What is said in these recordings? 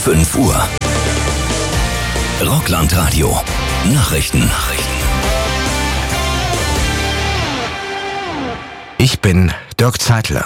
5 Uhr. Rockland-Radio. Nachrichten. Ich bin Dirk Zeitler.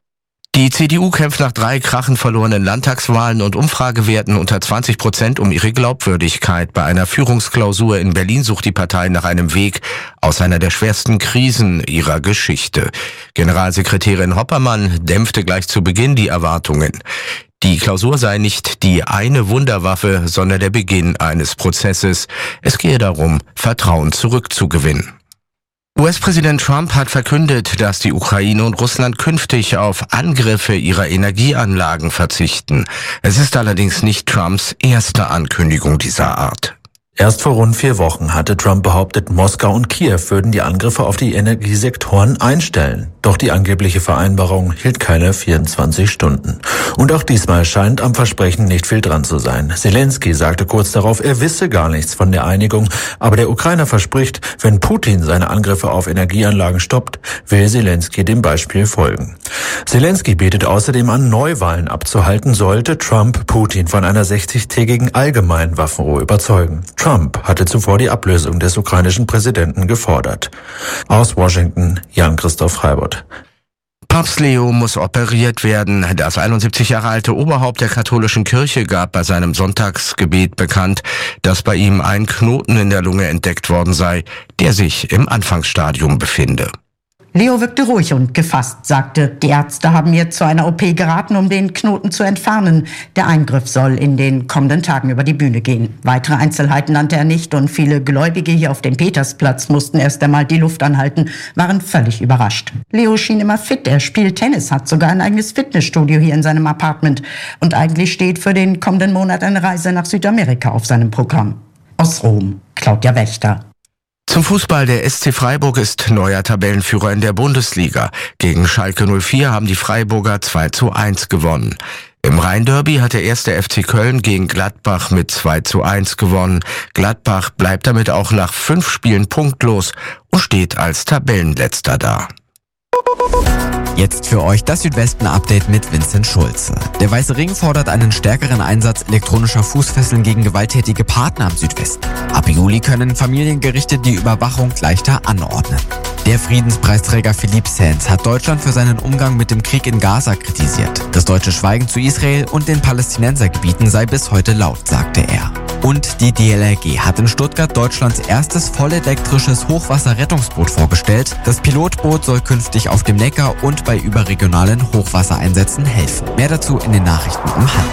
Die CDU kämpft nach 3 krachend verlorenen Landtagswahlen und Umfragewerten unter 20% um ihre Glaubwürdigkeit. Bei einer Führungsklausur in Berlin sucht die Partei nach einem Weg aus einer der schwersten Krisen ihrer Geschichte. Generalsekretärin Hoppermann dämpfte gleich zu Beginn die Erwartungen. Die Klausur sei nicht die eine Wunderwaffe, sondern der Beginn eines Prozesses. Es gehe darum, Vertrauen zurückzugewinnen. US-Präsident Trump hat verkündet, dass die Ukraine und Russland künftig auf Angriffe ihrer Energieanlagen verzichten. Es ist allerdings nicht Trumps erste Ankündigung dieser Art. Erst vor rund 4 Wochen hatte Trump behauptet, Moskau und Kiew würden die Angriffe auf die Energiesektoren einstellen. Doch die angebliche Vereinbarung hielt keine 24 Stunden. Und auch diesmal scheint am Versprechen nicht viel dran zu sein. Zelensky sagte kurz darauf, er wisse gar nichts von der Einigung. Aber der Ukrainer verspricht, wenn Putin seine Angriffe auf Energieanlagen stoppt, will Zelensky dem Beispiel folgen. Zelensky bietet außerdem an, Neuwahlen abzuhalten, sollte Trump Putin von einer 60-tägigen allgemeinen Waffenruhe überzeugen. Trump hatte zuvor die Ablösung des ukrainischen Präsidenten gefordert. Aus Washington, Jan-Christoph Heibert. Papst Leo muss operiert werden. Das 71 Jahre alte Oberhaupt der katholischen Kirche gab bei seinem Sonntagsgebet bekannt, dass bei ihm ein Knoten in der Lunge entdeckt worden sei, der sich im Anfangsstadium befinde. Leo wirkte ruhig und gefasst, sagte, die Ärzte haben mir zu einer OP geraten, um den Knoten zu entfernen. Der Eingriff soll in den kommenden Tagen über die Bühne gehen. Weitere Einzelheiten nannte er nicht und viele Gläubige hier auf dem Petersplatz mussten erst einmal die Luft anhalten, waren völlig überrascht. Leo schien immer fit, er spielt Tennis, hat sogar ein eigenes Fitnessstudio hier in seinem Apartment. Und eigentlich steht für den kommenden Monat eine Reise nach Südamerika auf seinem Programm. Aus Rom, Claudia Wächter. Zum Fußball, der SC Freiburg ist neuer Tabellenführer in der Bundesliga. Gegen Schalke 04 haben die Freiburger 2:1 gewonnen. Im Rhein-Derby hat der 1. FC Köln gegen Gladbach mit 2:1 gewonnen. Gladbach bleibt damit auch nach 5 Spielen punktlos und steht als Tabellenletzter da. Jetzt für euch das Südwesten-Update mit Vincent Schulze. Der Weiße Ring fordert einen stärkeren Einsatz elektronischer Fußfesseln gegen gewalttätige Partner am Südwesten. Ab Juli können Familiengerichte die Überwachung leichter anordnen. Der Friedenspreisträger Philippe Sands hat Deutschland für seinen Umgang mit dem Krieg in Gaza kritisiert. Das deutsche Schweigen zu Israel und den Palästinensergebieten sei bis heute laut, sagte er. Und die DLRG hat in Stuttgart Deutschlands erstes vollelektrisches Hochwasserrettungsboot vorgestellt. Das Pilotboot soll künftig auf dem Neckar und bei überregionalen Hochwassereinsätzen helfen. Mehr dazu in den Nachrichten um 12:30.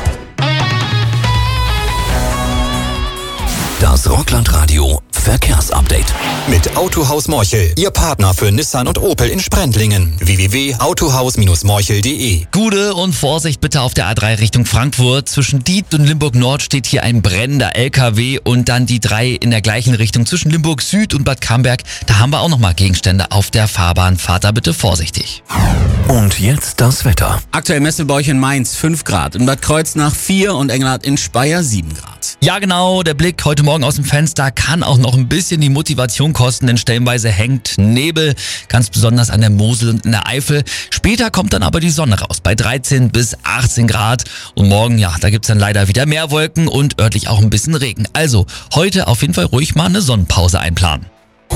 Das Rockland-Radio Verkehrsupdate. Mit Autohaus Morchel, Ihr Partner für Nissan und Opel in Sprendlingen. www.autohaus-morchel.de. Gude und Vorsicht bitte auf der A3 Richtung Frankfurt. Zwischen Dietz und Limburg Nord steht hier ein brennender LKW und dann die 3 in der gleichen Richtung zwischen Limburg Süd und Bad Camberg. Da haben wir auch nochmal Gegenstände auf der Fahrbahn. Fahrt da bitte vorsichtig. Und jetzt das Wetter. Aktuell messen wir bei euch in Mainz 5 Grad, in Bad Kreuznach 4 und Engelhardt in Speyer 7 Grad. Ja genau, der Blick heute Morgen aus dem Fenster kann auch noch ein bisschen die Motivation kosten, denn stellenweise hängt Nebel, ganz besonders an der Mosel und in der Eifel. Später kommt dann aber die Sonne raus, bei 13 bis 18 Grad. Und morgen, ja, da gibt's dann leider wieder mehr Wolken und örtlich auch ein bisschen Regen. Also heute auf jeden Fall ruhig mal eine Sonnenpause einplanen.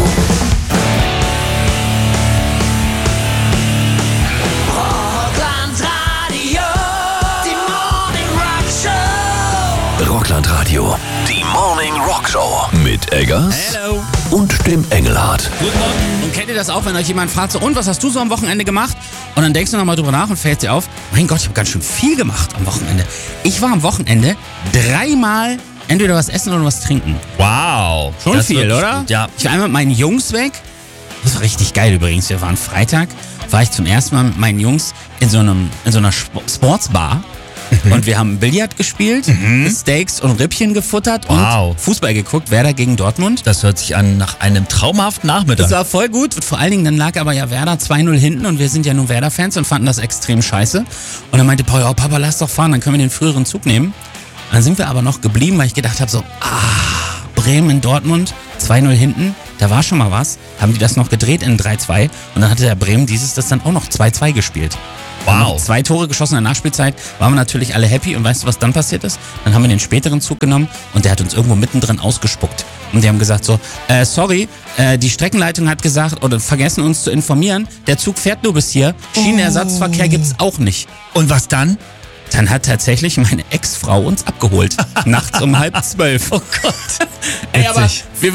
Rockland-Radio, die Morning Rock Show mit Eggers Hello. Und dem Engelhardt. Guten Morgen. Und kennt ihr das auch, wenn euch jemand fragt, so, und was hast du so am Wochenende gemacht? Und dann denkst du nochmal drüber nach und fällt dir auf, mein Gott, ich habe ganz schön viel gemacht am Wochenende. Ich war am Wochenende 3-mal entweder was essen oder was trinken. Wow. Schon das viel, oder? Gut, ja. Ich war einmal mit meinen Jungs weg. Das war richtig geil übrigens. Wir waren Freitag, war ich zum ersten Mal mit meinen Jungs in so einer Sportsbar. Und wir haben Billard gespielt, Steaks und Rippchen gefuttert und Fußball geguckt, Werder gegen Dortmund. Das hört sich an nach einem traumhaften Nachmittag. Das war voll gut. Und vor allen Dingen, dann lag aber ja Werder 2-0 hinten und wir sind ja nur Werder-Fans und fanden das extrem scheiße. Und dann meinte Paul, oh Papa, lass doch fahren, dann können wir den früheren Zug nehmen. Dann sind wir aber noch geblieben, weil ich gedacht habe so, Bremen in Dortmund, 2-0 hinten, da war schon mal was, haben die das noch gedreht in 3-2 und dann hatte der Bremen das dann auch noch 2-2 gespielt. Wow. 2 Tore geschossen in der Nachspielzeit, waren wir natürlich alle happy und weißt du, was dann passiert ist? Dann haben wir den späteren Zug genommen und der hat uns irgendwo mittendrin ausgespuckt. Und die haben gesagt so, sorry, die Streckenleitung hat gesagt oder vergessen uns zu informieren, der Zug fährt nur bis hier, Schienenersatzverkehr gibt's auch nicht. Und was dann? Dann hat tatsächlich meine Ex-Frau uns abgeholt. Nachts um 11:30. Oh Gott. Ey, aber wir